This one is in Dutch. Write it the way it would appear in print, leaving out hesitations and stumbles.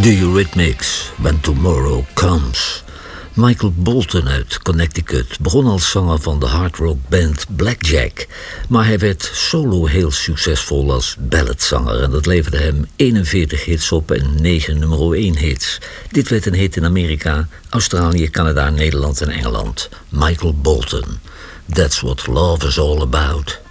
The Eurythmics, When Tomorrow Comes. Michael Bolton uit Connecticut begon als zanger van de hardrockband Blackjack, maar hij werd solo heel succesvol als balladzanger en dat leverde hem 41 hits op en 9 nummer 1 hits. Dit werd een hit in Amerika, Australië, Canada, Nederland en Engeland. Michael Bolton. That's what love is all about.